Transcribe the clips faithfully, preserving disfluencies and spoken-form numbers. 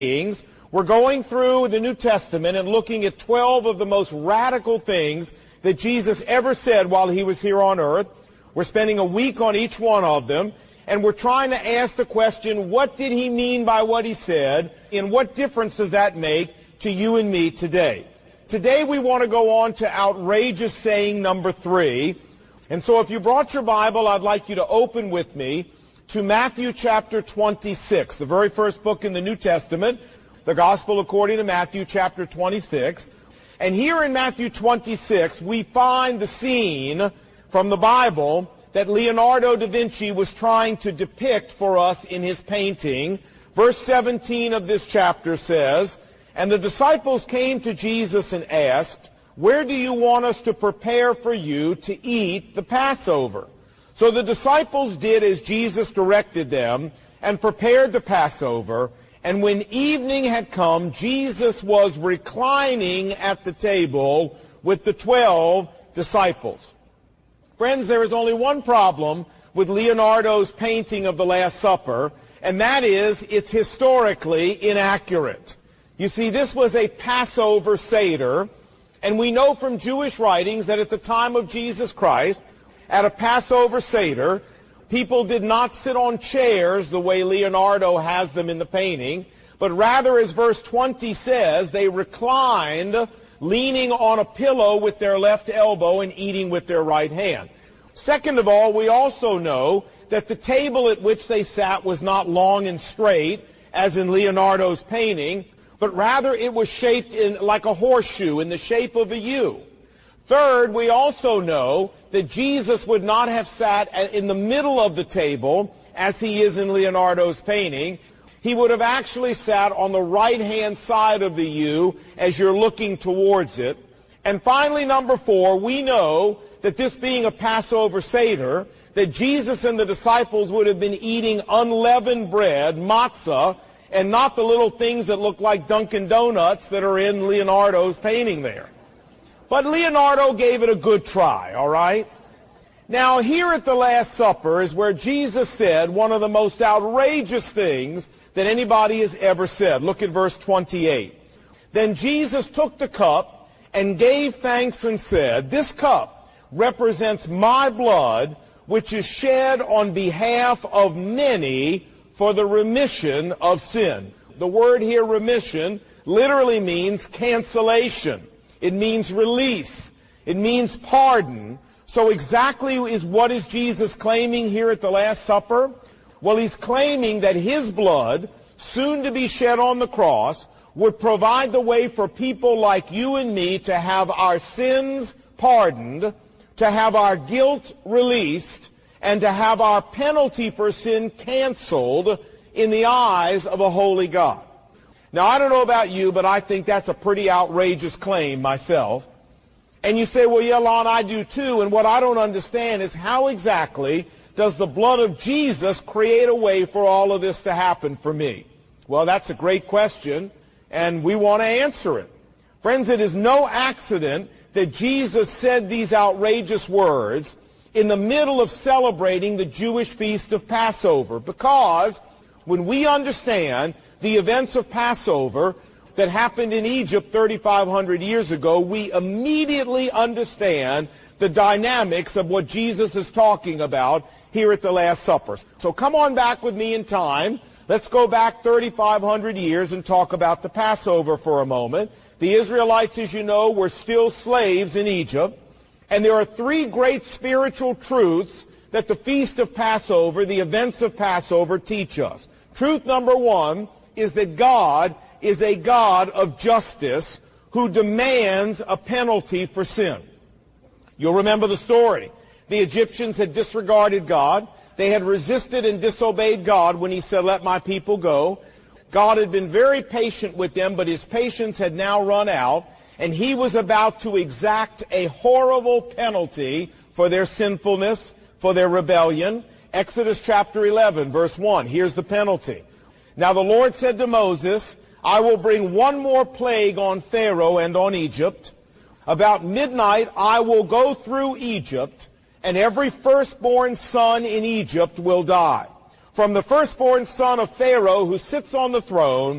We're going through the New Testament and looking at twelve of the most radical things that Jesus ever said while he was here on earth. We're spending a week on each one of them, and we're trying to ask the question, what did he mean by what he said, and what difference does that make to you and me today? Today we want to go on to outrageous saying number three. And so if you brought your Bible, I'd like you to open with me to Matthew chapter twenty-six, the very first book in the New Testament, the Gospel according to Matthew chapter twenty-six. And here in Matthew twenty-six, we find the scene from the Bible that Leonardo da Vinci was trying to depict for us in his painting. Verse seventeen of this chapter says, "And the disciples came to Jesus and asked, 'Where do you want us to prepare for you to eat the Passover?' So the disciples did as Jesus directed them and prepared the Passover. And when evening had come, Jesus was reclining at the table with the twelve disciples." Friends, there is only one problem with Leonardo's painting of the Last Supper, and that is it's historically inaccurate. You see, this was a Passover Seder, and we know from Jewish writings that at the time of Jesus Christ, at a Passover Seder, people did not sit on chairs the way Leonardo has them in the painting, but rather, as verse twenty says, they reclined, leaning on a pillow with their left elbow and eating with their right hand. Second of all, we also know that the table at which they sat was not long and straight, as in Leonardo's painting, but rather it was shaped in like a horseshoe, in the shape of a U. Third, we also know that Jesus would not have sat in the middle of the table, as he is in Leonardo's painting. He would have actually sat on the right-hand side of the U as you're looking towards it. And finally, number four, we know that this being a Passover Seder, that Jesus and the disciples would have been eating unleavened bread, matzah, and not the little things that look like Dunkin' Donuts that are in Leonardo's painting there. But Leonardo gave it a good try, all right? Now, here at the Last Supper is where Jesus said one of the most outrageous things that anybody has ever said. Look at verse twenty-eight. "Then Jesus took the cup and gave thanks and said, 'This cup represents my blood, which is shed on behalf of many for the remission of sin.'" The word here, remission, literally means cancellation. It means release. It means pardon. So exactly is what is Jesus claiming here at the Last Supper? Well, he's claiming that his blood, soon to be shed on the cross, would provide the way for people like you and me to have our sins pardoned, to have our guilt released, and to have our penalty for sin canceled in the eyes of a holy God. Now, I don't know about you, but I think that's a pretty outrageous claim myself. And you say, well, yeah, Lon, I do too. And what I don't understand is how exactly does the blood of Jesus create a way for all of this to happen for me? Well, that's a great question, and we want to answer it. Friends, it is no accident that Jesus said these outrageous words in the middle of celebrating the Jewish feast of Passover, because when we understand the events of Passover that happened in Egypt thirty-five hundred years ago, we immediately understand the dynamics of what Jesus is talking about here at the Last Supper. So come on back with me in time. Let's go back thirty-five hundred years and talk about the Passover for a moment. The Israelites, as you know, were still slaves in Egypt. And there are three great spiritual truths that the Feast of Passover, the events of Passover, teach us. Truth number one is that God is a God of justice who demands a penalty for sin. You'll remember the story. The Egyptians had disregarded God. They had resisted and disobeyed God when he said, "Let my people go." God had been very patient with them, but his patience had now run out, and he was about to exact a horrible penalty for their sinfulness, for their rebellion. Exodus chapter eleven, verse one. Here's the penalty. "Now the Lord said to Moses, I will bring one more plague on Pharaoh and on Egypt. About midnight I will go through Egypt, and every firstborn son in Egypt will die, from the firstborn son of Pharaoh who sits on the throne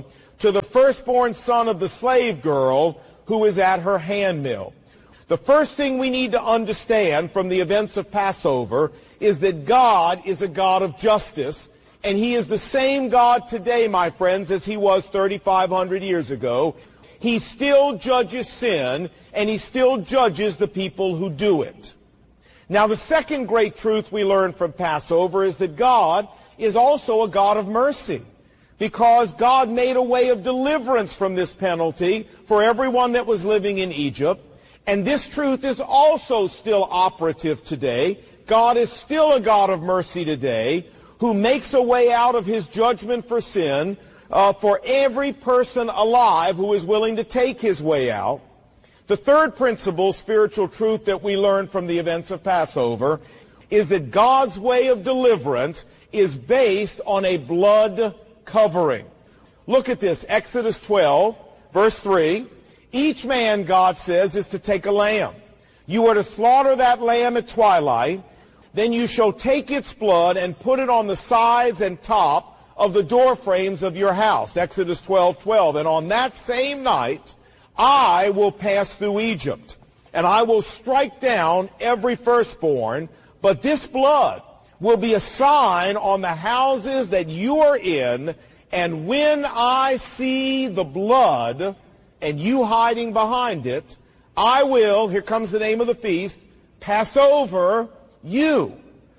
to the firstborn son of the slave girl who is at her handmill. The first thing we need to understand from the events of Passover is that God is a God of justice, and he is the same God today, my friends, as he was thirty-five hundred years ago. He still judges sin, and he still judges the people who do it. Now, the second great truth we learn from Passover is that God is also a God of mercy, because God made a way of deliverance from this penalty for everyone that was living in Egypt. And this truth is also still operative today. God is still a God of mercy today, who makes a way out of his judgment for sin uh, for every person alive who is willing to take his way out. The third principle, spiritual truth that we learn from the events of Passover, is that God's way of deliverance is based on a blood covering. Look at this, Exodus twelve, verse three. Each man, God says, is to take a lamb. You are to slaughter that lamb at twilight. Then you shall take its blood and put it on the sides and top of the door frames of your house. Exodus twelve twelve. And on that same night, I will pass through Egypt, and I will strike down every firstborn, but this blood will be a sign on the houses that you are in, and when I see the blood and you hiding behind it, I will, here comes the name of the feast, pass over you.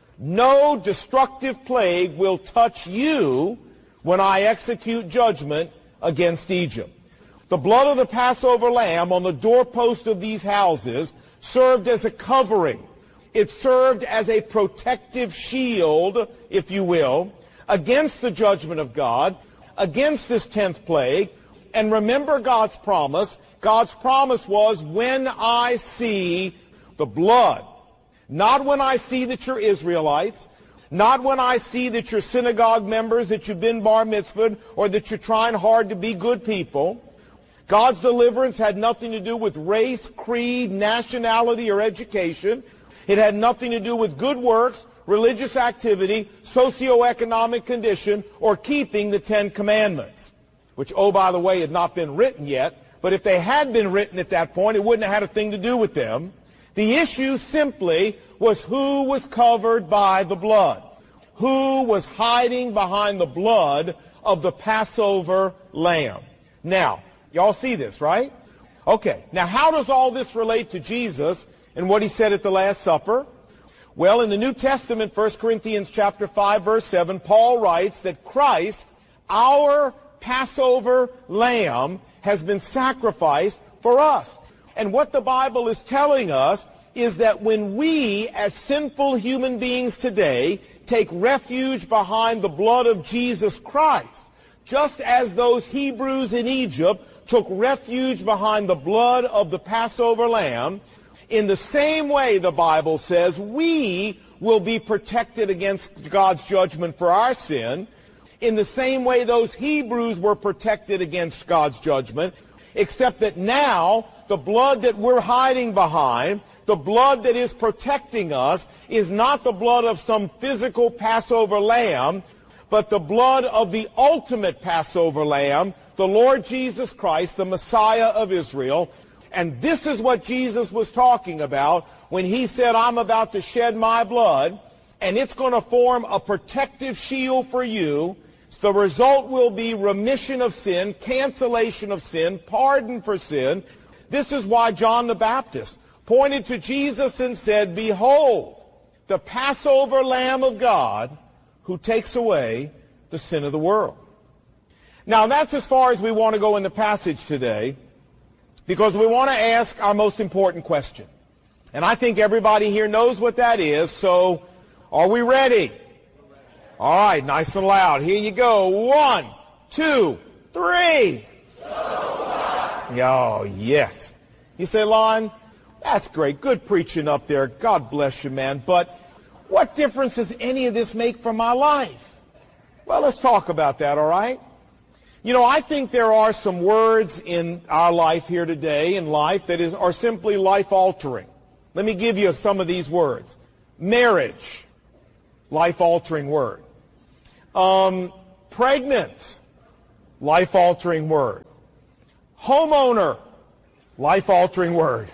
No destructive plague will touch you when I execute judgment against Egypt. The blood of the Passover lamb on the doorpost of these houses served as a covering. It served as a protective shield, if you will, against the judgment of God, against this tenth plague. And remember God's promise. God's promise was, when I see the blood, not when I see that you're Israelites, not when I see that you're synagogue members, that you've been bar mitzvahed, or that you're trying hard to be good people. God's deliverance had nothing to do with race, creed, nationality, or education. It had nothing to do with good works, religious activity, socioeconomic condition, or keeping the Ten Commandments, which, oh, by the way, had not been written yet. But if they had been written at that point, it wouldn't have had a thing to do with them. The issue simply was who was covered by the blood, who was hiding behind the blood of the Passover lamb. Now, y'all see this, right? Okay, now how does all this relate to Jesus and what he said at the Last Supper? Well, in the New Testament, First Corinthians chapter five, verse seven, Paul writes that Christ, our Passover lamb, has been sacrificed for us. And what the Bible is telling us is that when we, as sinful human beings today, take refuge behind the blood of Jesus Christ, just as those Hebrews in Egypt took refuge behind the blood of the Passover lamb, in the same way, the Bible says, we will be protected against God's judgment for our sin. In the same way those Hebrews were protected against God's judgment, except that now the blood that we're hiding behind, the blood that is protecting us, is not the blood of some physical Passover lamb, but the blood of the ultimate Passover lamb, the Lord Jesus Christ, the Messiah of Israel. And this is what Jesus was talking about when he said, I'm about to shed my blood, and it's going to form a protective shield for you. The result will be remission of sin, cancellation of sin, pardon for sin. This is why John the Baptist pointed to Jesus and said, behold, the Passover Lamb of God who takes away the sin of the world. Now, that's as far as we want to go in the passage today, because we want to ask our most important question. And I think everybody here knows what that is, so are we ready? All right, nice and loud. Here you go. One, two, three. So what? Oh, yes. You say, Lon, that's great. Good preaching up there. God bless you, man. But what difference does any of this make for my life? Well, let's talk about that, all right? You know, I think there are some words in our life here today, in life, that is, are simply life-altering. Let me give you some of these words. Marriage, life-altering word. Um, pregnant, life-altering word. Homeowner, life-altering word.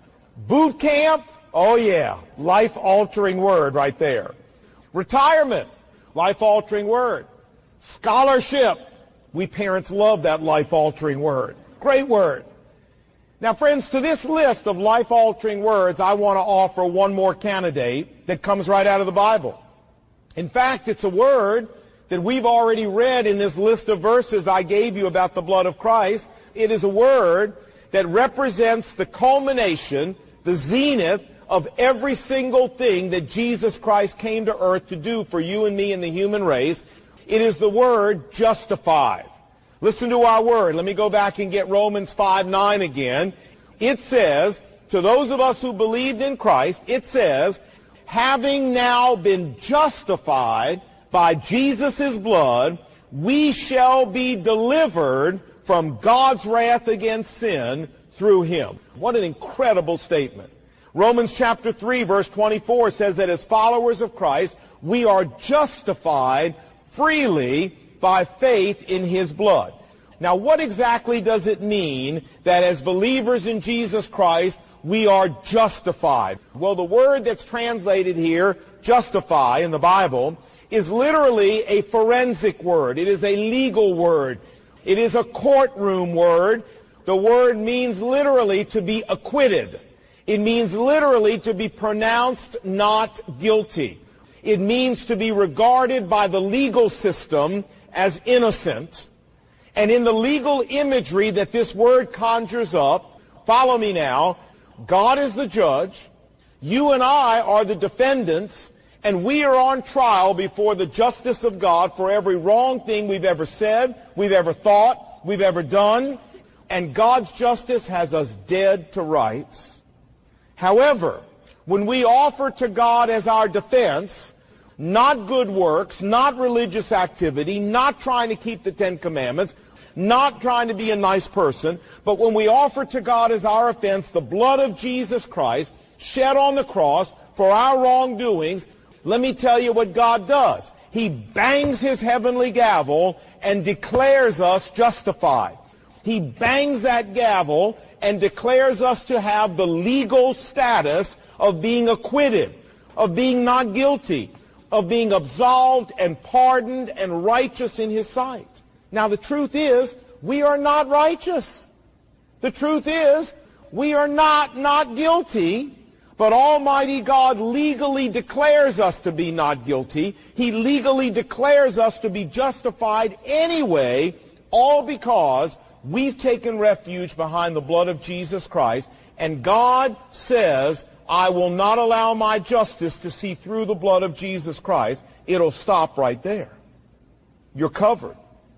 Boot camp, oh yeah, life-altering word right there. Retirement, life-altering word. Scholarship, we parents love that life-altering word. Great word. Now, friends, to this list of life-altering words, I want to offer one more candidate that comes right out of the Bible. In fact, it's a word that we've already read in this list of verses I gave you about the blood of Christ. It is a word that represents the culmination, the zenith of every single thing that Jesus Christ came to earth to do for you and me and the human race. It is the word justified. Listen to our word. Let me go back and get Romans five nine again. It says, to those of us who believed in Christ, it says, having now been justified by Jesus' blood, we shall be delivered from God's wrath against sin through him. What an incredible statement. Romans chapter three, verse twenty-four says that as followers of Christ, we are justified freely by faith in his blood. Now, what exactly does it mean that as believers in Jesus Christ, we are justified? Well, the word that's translated here, justify, in the Bible, is literally a forensic word. It is a legal word. It is a courtroom word. The word means literally to be acquitted. It means literally to be pronounced not guilty. It means to be regarded by the legal system as innocent. And in the legal imagery that this word conjures up, follow me now, God is the judge, you and I are the defendants, and we are on trial before the justice of God for every wrong thing we've ever said, we've ever thought, we've ever done, and God's justice has us dead to rights. However, when we offer to God as our defense, not good works, not religious activity, not trying to keep the Ten Commandments, not trying to be a nice person, but when we offer to God as our offense the blood of Jesus Christ shed on the cross for our wrongdoings, let me tell you what God does. He bangs his heavenly gavel and declares us justified. He bangs that gavel and declares us to have the legal status of being acquitted, of being not guilty, of being absolved and pardoned and righteous in his sight. Now, the truth is, we are not righteous. The truth is, we are not not guilty, but Almighty God legally declares us to be not guilty. He legally declares us to be justified anyway, all because we've taken refuge behind the blood of Jesus Christ, and God says, I will not allow my justice to see through the blood of Jesus Christ. It'll stop right there. You're covered.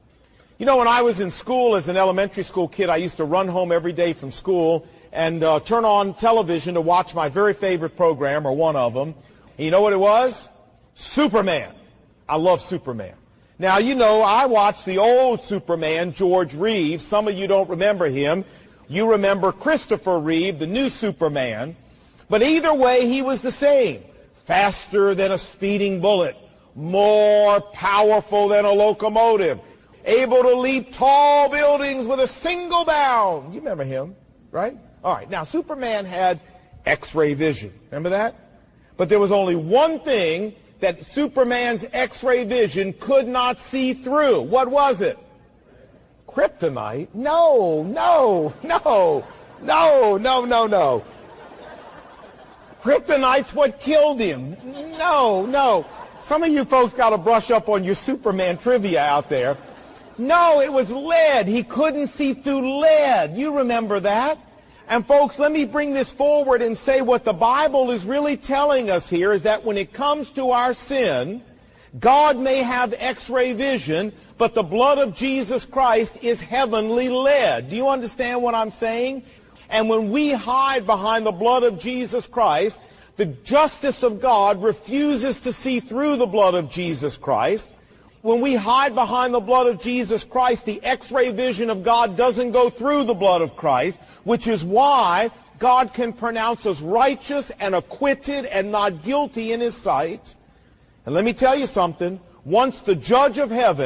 You know, when I was in school as an elementary school kid, I used to run home every day from school and uh, turn on television to watch my very favorite program, or one of them. And you know what it was? Superman. I love Superman. Now, you know, I watched the old Superman, George Reeves. Some of you don't remember him. You remember Christopher Reeve, the new Superman. But either way, he was the same. Faster than a speeding bullet. More powerful than a locomotive. Able to leap tall buildings with a single bound. You remember him, right? All right, now Superman had X-ray vision. Remember that? But there was only one thing that Superman's X-ray vision could not see through. What was it? Kryptonite? No, no, no, no, no, no, no. Kryptonite's what killed him. No, no. Some of you folks got to brush up on your Superman trivia out there. No, it was lead. He couldn't see through lead. You remember that? And folks, let me bring this forward and say what the Bible is really telling us here is that when it comes to our sin, God may have X-ray vision, but the blood of Jesus Christ is heavenly lead. Do you understand what I'm saying? And when we hide behind the blood of Jesus Christ, the justice of God refuses to see through the blood of Jesus Christ. When we hide behind the blood of Jesus Christ, the X-ray vision of God doesn't go through the blood of Christ, which is why God can pronounce us righteous and acquitted and not guilty in his sight. And let me tell you something. Once the judge of heaven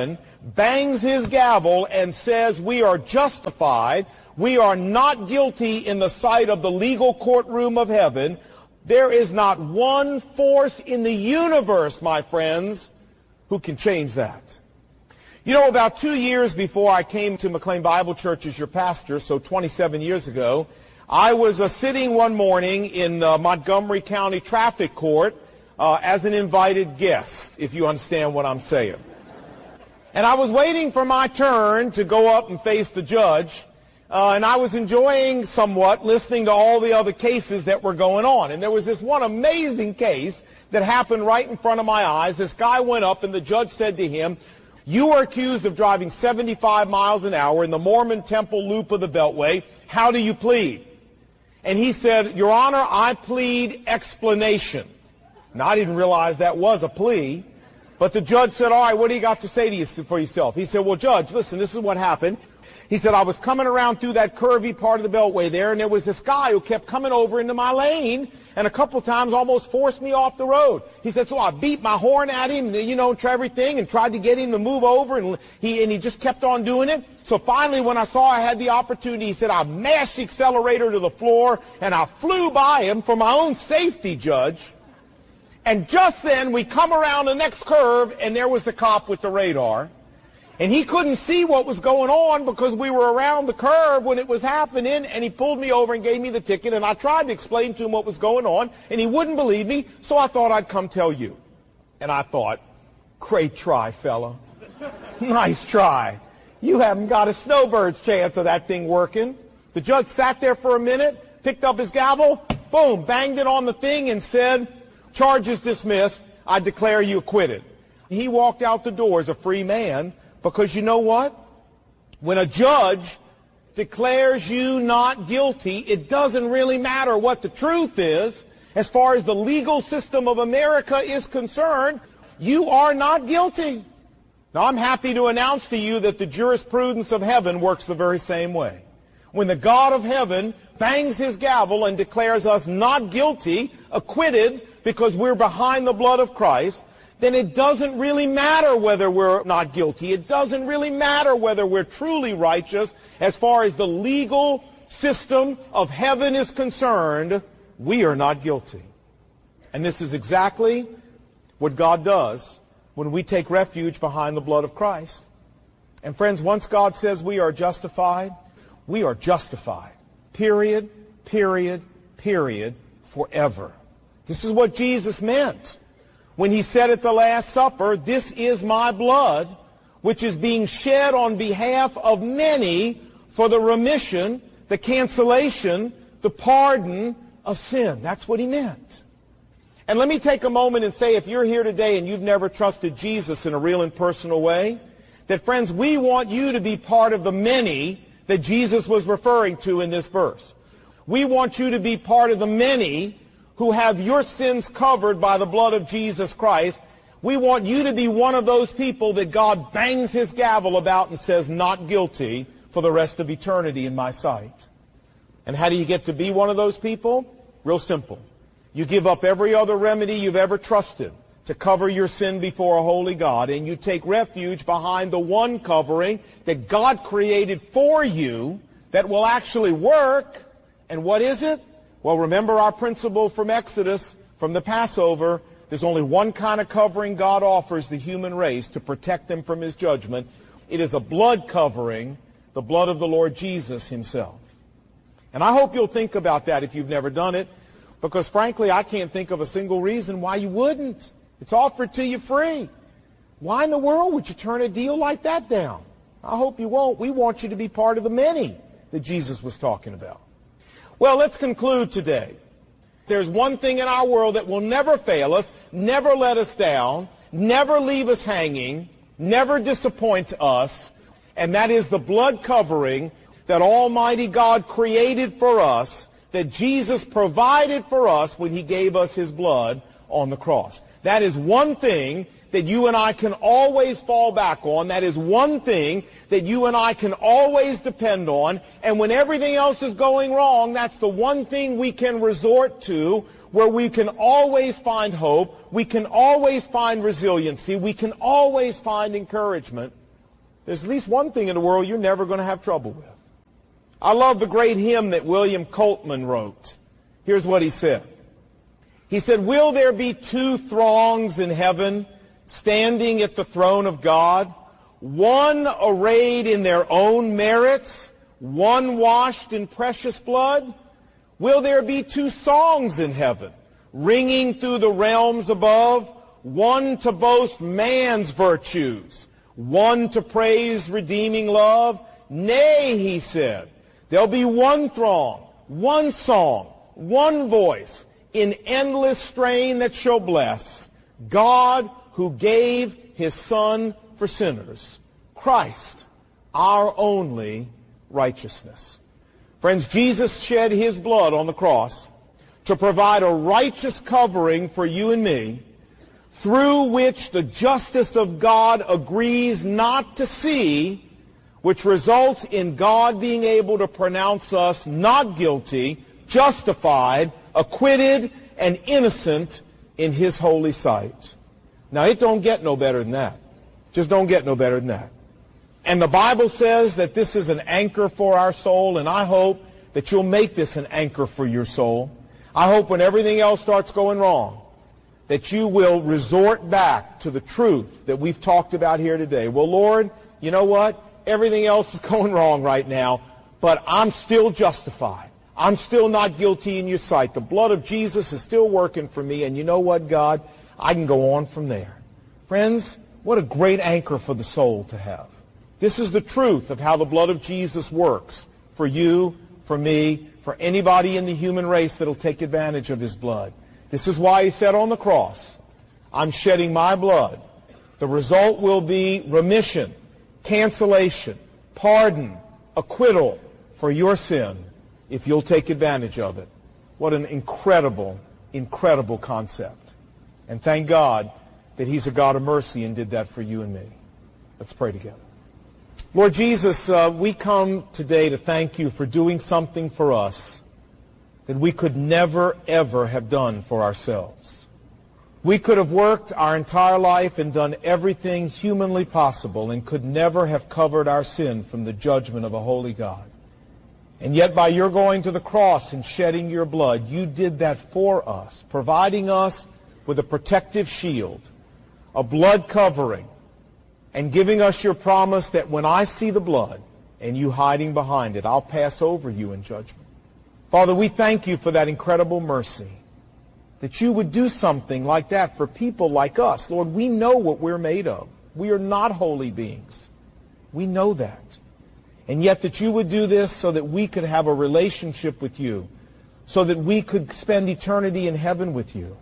bangs his gavel and says we are justified, we are not guilty in the sight of the legal courtroom of heaven, there is not one force in the universe, my friends, who can change that. You know, about two years before I came to McLean Bible Church as your pastor, so twenty-seven years ago, I was uh, sitting one morning in uh, Montgomery County Traffic Court uh, as an invited guest, if you understand what I'm saying. And I was waiting for my turn to go up and face the judge, uh, and I was enjoying somewhat listening to all the other cases that were going on. And there was this one amazing case that happened right in front of my eyes. This guy went up, and the judge said to him, "You are accused of driving seventy-five miles an hour in the Mormon Temple loop of the Beltway. How do you plead?" And he said, "Your Honor, I plead explanation." Now, I didn't realize that was a plea. But the judge said, "All right, what do you got to say to you for yourself?" He said, "Well, Judge, listen, this is what happened." He said, "I was coming around through that curvy part of the Beltway there, and there was this guy who kept coming over into my lane, and a couple of times almost forced me off the road." He said, "So I beat my horn at him, you know, to everything, and tried to get him to move over, and he, and he just kept on doing it. So finally, when I saw I had the opportunity," he said, "I mashed the accelerator to the floor, and I flew by him for my own safety, Judge. And just then, we come around the next curve, and there was the cop with the radar. And he couldn't see what was going on because we were around the curve when it was happening, and he pulled me over and gave me the ticket, and I tried to explain to him what was going on, and he wouldn't believe me, so I thought I'd come tell you." And I thought, great try, fella. Nice try. You haven't got a snowbird's chance of that thing working. The judge sat there for a minute, picked up his gavel, boom, banged it on the thing and said, "Charges dismissed. I declare you acquitted." He walked out the door as a free man. Because you know what? When a judge declares you not guilty, it doesn't really matter what the truth is. As far as the legal system of America is concerned, you are not guilty. Now, I'm happy to announce to you that the jurisprudence of heaven works the very same way. When the God of heaven bangs his gavel and declares us not guilty, acquitted, because we're behind the blood of Christ, then it doesn't really matter whether we're not guilty. It doesn't really matter whether we're truly righteous. As far as the legal system of heaven is concerned, we are not guilty. And this is exactly what God does when we take refuge behind the blood of Christ. And friends, once God says we are justified, we are justified. Period, period, period, forever. This is what Jesus meant when he said at the Last Supper, "This is my blood, which is being shed on behalf of many for the remission, the cancellation, the pardon of sin." That's what he meant. And let me take a moment and say, if you're here today and you've never trusted Jesus in a real and personal way, that, friends, we want you to be part of the many that Jesus was referring to in this verse. We want you to be part of the many who have your sins covered by the blood of Jesus Christ. We want you to be one of those people that God bangs his gavel about and says, "Not guilty for the rest of eternity in my sight." And how do you get to be one of those people? Real simple. You give up every other remedy you've ever trusted to cover your sin before a holy God, and you take refuge behind the one covering that God created for you that will actually work. And what is it? Well, remember our principle from Exodus, from the Passover. There's only one kind of covering God offers the human race to protect them from his judgment. It is a blood covering, the blood of the Lord Jesus himself. And I hope you'll think about that if you've never done it, because frankly, I can't think of a single reason why you wouldn't. It's offered to you free. Why in the world would you turn a deal like that down? I hope you won't. We want you to be part of the many that Jesus was talking about. Well, let's conclude today. There's one thing in our world that will never fail us, never let us down, never leave us hanging, never disappoint us, and that is the blood covering that Almighty God created for us, that Jesus provided for us when he gave us his blood on the cross. That is one thing that you and I can always fall back on. That is one thing that you and I can always depend on. And when everything else is going wrong, that's the one thing we can resort to, where we can always find hope, we can always find resiliency, we can always find encouragement. there's at least one thing in the world you're never going to have trouble with. I love the great hymn that William Coltman wrote. Here's what he said. He said, will there be two throngs in heaven standing at the throne of God, one arrayed in their own merits, one washed in precious blood? Will there be two songs in heaven, ringing through the realms above, one to boast man's virtues, one to praise redeeming love? Nay, he said, there'll be one throng, one song, one voice, in endless strain that shall bless God who gave his Son for sinners, Christ, our only righteousness. Friends, Jesus shed his blood on the cross to provide a righteous covering for you and me, through which the justice of God agrees not to see, which results in God being able to pronounce us not guilty, justified, acquitted, and innocent in his holy sight. Now, it don't get no better than that. Just don't get no better than that. And the Bible says that this is an anchor for our soul, and I hope that you'll make this an anchor for your soul. I hope when everything else starts going wrong, that you will resort back to the truth that we've talked about here today. Well, Lord, you know what? Everything else is going wrong right now, but I'm still justified. I'm still not guilty in your sight. The blood of Jesus is still working for me, and you know what, God? I can go on from there. Friends, what a great anchor for the soul to have. This is the truth of how the blood of Jesus works for you, for me, for anybody in the human race that will take advantage of his blood. This is why he said on the cross, I'm shedding my blood. The result will be remission, cancellation, pardon, acquittal for your sin if you'll take advantage of it. What an incredible, incredible concept. And thank God that he's a God of mercy and did that for you and me. Let's pray together. Lord Jesus, uh, we come today to thank you for doing something for us that we could never, ever have done for ourselves. We could have worked our entire life and done everything humanly possible and could never have covered our sin from the judgment of a holy God. And yet by your going to the cross and shedding your blood, you did that for us, providing us with a protective shield, a blood covering, and giving us your promise that when I see the blood and you hiding behind it, I'll pass over you in judgment. Father, we thank you for that incredible mercy, that you would do something like that for people like us. Lord, we know what we're made of. We are not holy beings. We know that. And yet that you would do this so that we could have a relationship with you, so that we could spend eternity in heaven with you,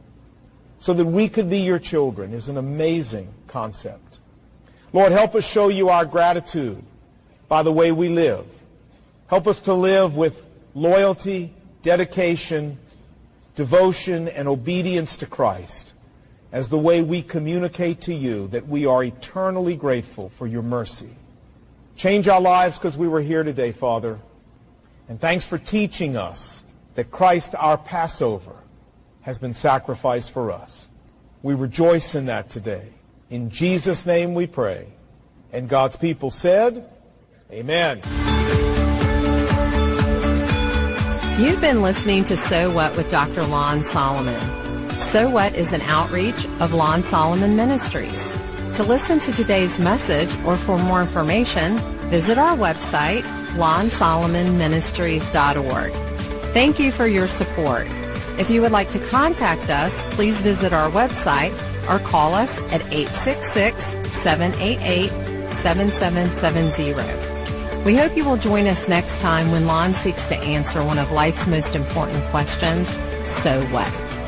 so that we could be your children is an amazing concept. Lord, help us show you our gratitude by the way we live. Help us to live with loyalty, dedication, devotion, and obedience to Christ as the way we communicate to you that we are eternally grateful for your mercy. Change our lives because we were here today, Father. And thanks for teaching us that Christ, our Passover, has been sacrificed for us. We rejoice in that today. In Jesus' name we pray. And God's people said, amen. You've been listening to So What with Doctor Lon Solomon. So What is an outreach of Lon Solomon Ministries. To listen to today's message or for more information, visit our website, lon solomon ministries dot org. Thank you for your support. If you would like to contact us, please visit our website or call us at eight six six, seven eight eight, seven seven seven zero. We hope you will join us next time when Lon seeks to answer one of life's most important questions, so what?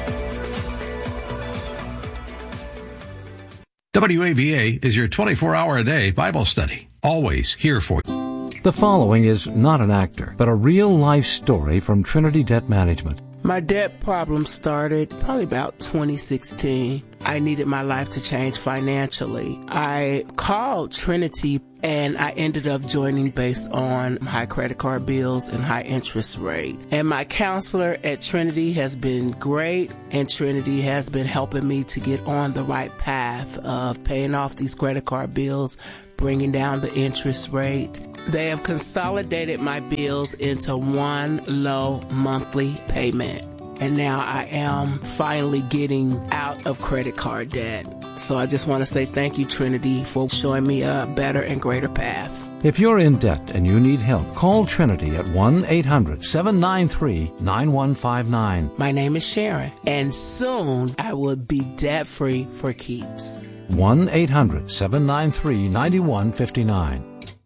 W A V A is your twenty-four hour a day Bible study, always here for you. The following is not an actor, but a real-life story from Trinity Debt Management. My debt problem started probably about twenty sixteen. I needed my life to change financially. I called Trinity and I ended up joining based on high credit card bills and high interest rate. And my counselor at Trinity has been great, and Trinity has been helping me to get on the right path of paying off these credit card bills, bringing down the interest rate. They have consolidated my bills into one low monthly payment. And now I am finally getting out of credit card debt. So I just want to say thank you, Trinity, for showing me a better and greater path. If you're in debt and you need help, call Trinity at one eight hundred seven nine three nine one five nine. My name is Sharon, and soon I will be debt-free for keeps. one eight hundred seven nine three nine one five nine.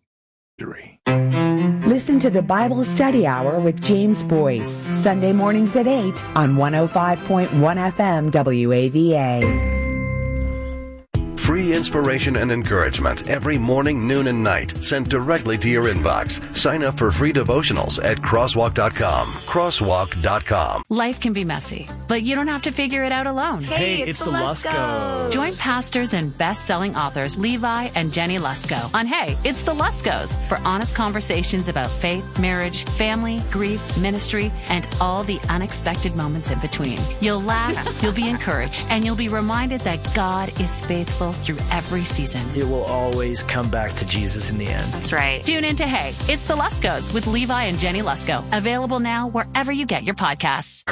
Listen to the Bible Study Hour with James Boyce, Sunday mornings at eight on one oh five point one F M W A V A. Free inspiration and encouragement every morning, noon, and night sent directly to your inbox. Sign up for free devotionals at crosswalk dot com. crosswalk dot com. Life can be messy, but you don't have to figure it out alone. Hey, hey it's, it's the Luskos. Join pastors and best-selling authors Levi and Jenny Lusko on Hey, It's the Luskos for honest conversations about faith, marriage, family, grief, ministry, and all the unexpected moments in between. You'll laugh, you'll be encouraged, and you'll be reminded that God is faithful through every season. It will always come back to Jesus in the end. That's right. Tune in to Hey, It's the Luskos with Levi and Jenny Lusko. Available now wherever you get your podcasts.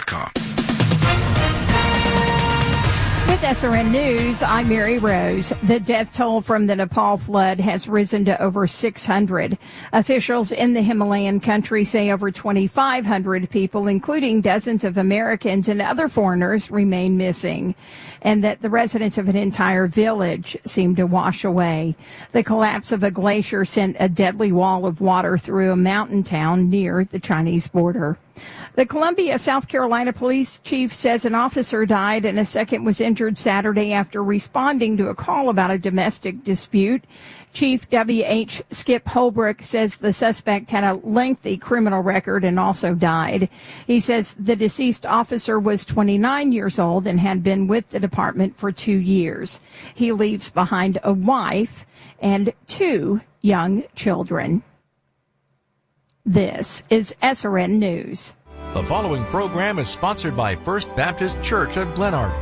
With S R N News, I'm Mary Rose. The death toll from the Nepal flood has risen to over six hundred. Officials in the Himalayan country say over twenty-five hundred people, including dozens of Americans and other foreigners, remain missing, and that the residents of an entire village seem to wash away. The collapse of a glacier sent a deadly wall of water through a mountain town near the Chinese border. The Columbia, South Carolina police chief says an officer died and a second was injured Saturday after responding to a call about a domestic dispute. Chief W H Skip Holbrook says the suspect had a lengthy criminal record and also died. He says the deceased officer was twenty-nine years old and had been with the department for two years. He leaves behind a wife and two young children. This is S R N News. The following program is sponsored by First Baptist Church of Glenarden.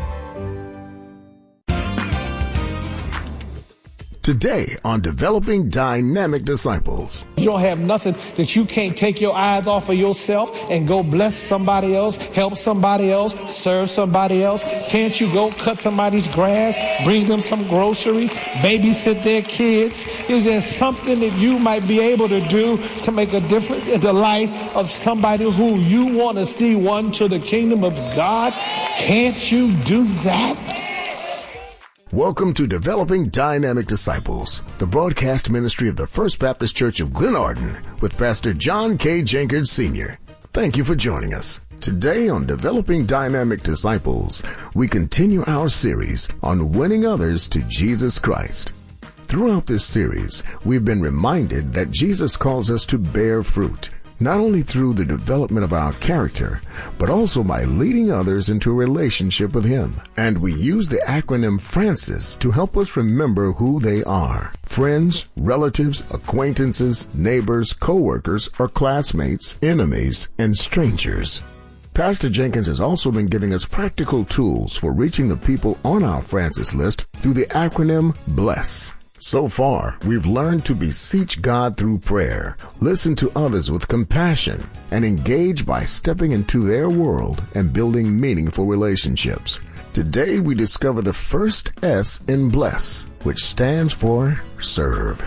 Today on Developing Dynamic Disciples. You don't have nothing that you can't take your eyes off of yourself and go bless somebody else, help somebody else, serve somebody else. Can't you go cut somebody's grass, bring them some groceries, babysit their kids? Is there something that you might be able to do to make a difference in the life of somebody who you want to see won to the kingdom of God? Can't you do that? Welcome to Developing Dynamic Disciples, the broadcast ministry of the First Baptist Church of Glenarden with Pastor John K. Jenkins Senior Thank you for joining us. Today on Developing Dynamic Disciples, we continue our series on winning others to Jesus Christ. Throughout this series, we've been reminded that Jesus calls us to bear fruit, not only through the development of our character, but also by leading others into a relationship with Him. And we use the acronym FRANCIS to help us remember who they are. Friends, relatives, acquaintances, neighbors, co-workers, or classmates, enemies, and strangers. Pastor Jenkins has also been giving us practical tools for reaching the people on our FRANCIS list through the acronym BLESS. So far, we've learned to beseech God through prayer, listen to others with compassion, and engage by stepping into their world and building meaningful relationships. Today, we discover the first S in BLESS, which stands for serve.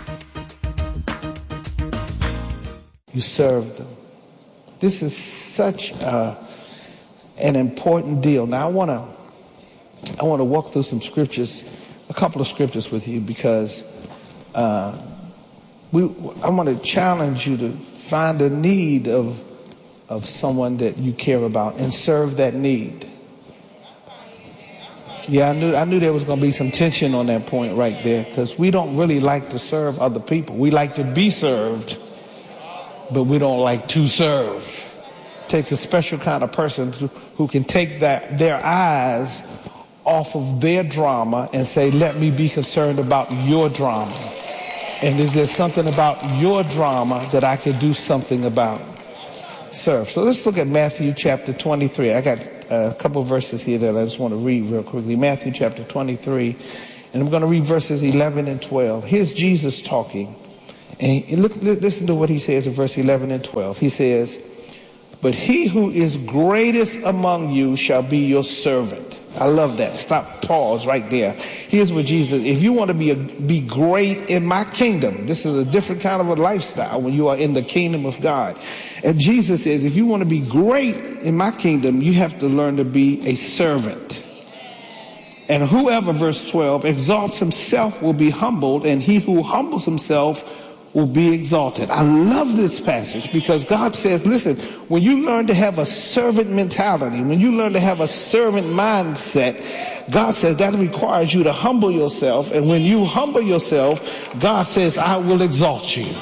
You serve them. This is such a, an important deal. Now, I want to I want to walk through some scriptures. A couple of scriptures with you because uh, we. I want to challenge you to find a need of of someone that you care about and serve that need. Yeah, I knew I knew there was going to be some tension on that point right there because we don't really like to serve other people. We like to be served, but we don't like to serve. It takes a special kind of person who, who can take that their eyes off of their drama and say, let me be concerned about your drama. And is there something about your drama that I could do something about? Serve. So let's look at Matthew chapter twenty-three. I got a couple of verses here that I just want to read real quickly. Matthew chapter twenty-three, And I'm going to read verses eleven and twelve. Here's Jesus talking. And look, listen to what he says in verse eleven and twelve. He says, but he who is greatest among you shall be your servant. I love that. Stop, pause right there. Here's what Jesus, if you want to be a, be great in my kingdom, this is a different kind of a lifestyle when you are in the kingdom of God. And Jesus says, if you want to be great in my kingdom, you have to learn to be a servant. And whoever, verse twelve, exalts himself will be humbled, and he who humbles himself will be exalted. I love this passage because God says, listen, when you learn to have a servant mentality, when you learn to have a servant mindset, God says that requires you to humble yourself. And when you humble yourself, God says, I will exalt you.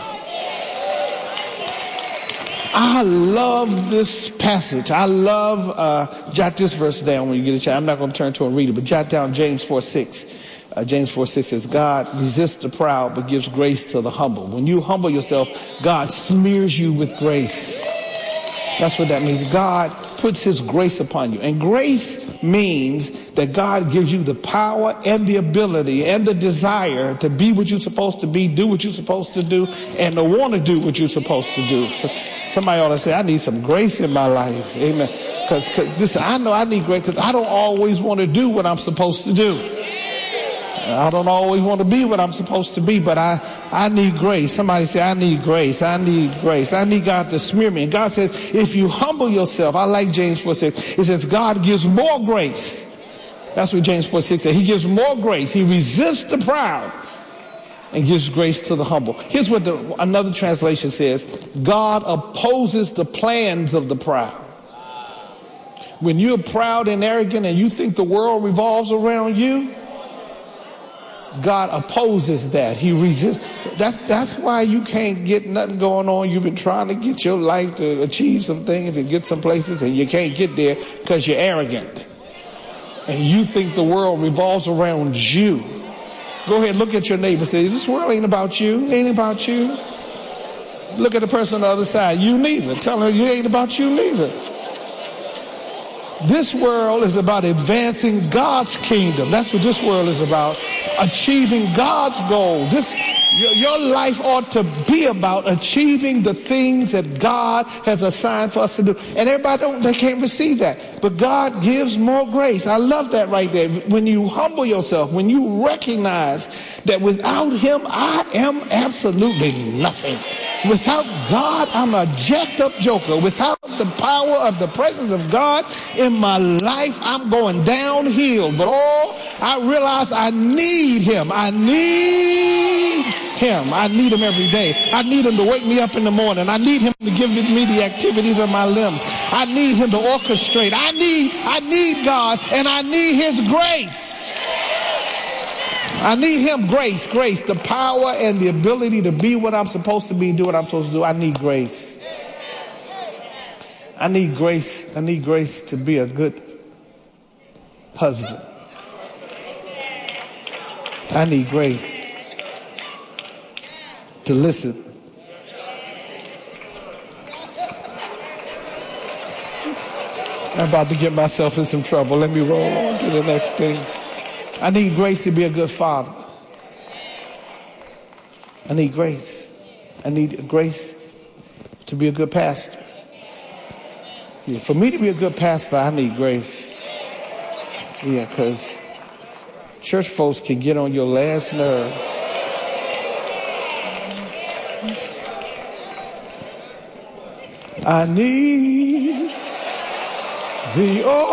I love this passage. I love, uh, jot this verse down when you get a chance. I'm not going to turn to it and read it, but jot down James four six. Uh, James four six says, God resists the proud but gives grace to the humble. When you humble yourself, God smears you with grace. That's what that means. God puts his grace upon you. And grace means that God gives you the power and the ability and the desire to be what you're supposed to be, do what you're supposed to do, and to want to do what you're supposed to do. So somebody ought to say, I need some grace in my life. Amen. Because listen, I know I need grace because I don't always want to do what I'm supposed to do. I don't always want to be what I'm supposed to be, but I, I need grace. Somebody say, I need grace. I need grace. I need God to smear me. And God says, if you humble yourself, I like James four six. It says, God gives more grace. That's what James four six says. He gives more grace. He resists the proud and gives grace to the humble. Here's what the, another translation says. God opposes the plans of the proud. When you're proud and arrogant and you think the world revolves around you, God opposes that. He resists. That, that's why you can't get nothing going on. You've been trying to get your life to achieve some things and get some places, and you can't get there because you're arrogant. And you think the world revolves around you. Go ahead, look at your neighbor and say, this world ain't about you. It ain't about you. Look at the person on the other side. You neither. Tell her you ain't about you neither. This world is about advancing God's kingdom. That's what this world is about. Achieving God's goal. This, your, your life ought to be about achieving the things that God has assigned for us to do. And everybody don't, they can't receive that. But God gives more grace. I love that right there. When you humble yourself, when you recognize that without him, I am absolutely nothing. Without God, I'm a jacked up joker. Without the power of the presence of God in my life, I'm going downhill. But oh, I realize I need him. I need him. I need him every day. I need him to wake me up in the morning. I need him to give me the activities of my limbs. I need him to orchestrate. I need, I need God, and I need his grace. I need him, grace, grace, the power and the ability to be what I'm supposed to be, do what I'm supposed to do. I need grace. I need grace. I need grace to be a good husband. I need grace to listen. I'm about to get myself in some trouble. Let me roll on to the next thing. I need grace to be a good father. I need grace. I need grace to be a good pastor. Yeah, for me to be a good pastor, I need grace. Yeah, because church folks can get on your last nerves. I need the